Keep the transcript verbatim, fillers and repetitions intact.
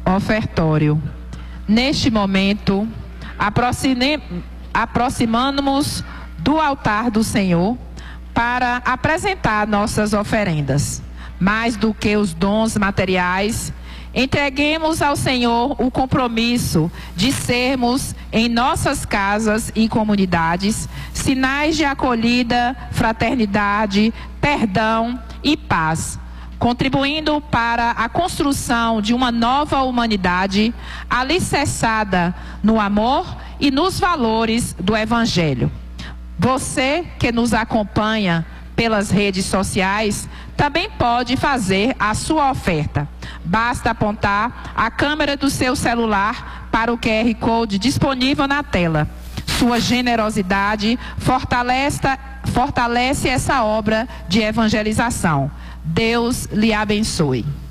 ofertório. Neste momento, aproximamos-nos do altar do Senhor para apresentar nossas oferendas. Mais do que os dons materiais, entreguemos ao Senhor o compromisso de sermos, em nossas casas e comunidades, sinais de acolhida, fraternidade, perdão e paz, contribuindo para a construção de uma nova humanidade alicerçada no amor e nos valores do Evangelho. Você que nos acompanha pelas redes sociais também pode fazer a sua oferta. Basta apontar a câmera do seu celular para o Q R Code disponível na tela. Sua generosidade fortalece, fortalece essa obra de evangelização. Deus lhe abençoe.